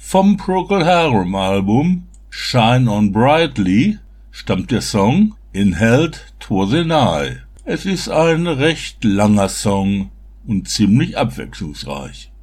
Vom Procol Harum Album Shine On Brightly stammt der Song Inhaled Twas an Eye. Es ist ein recht langer Song und ziemlich abwechslungsreich.